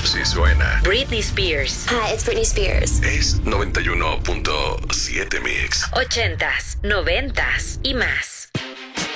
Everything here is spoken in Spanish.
Si suena. Britney Spears. Hi, it's Britney Spears. Es 91.7 Mix. 80s, 90s y más.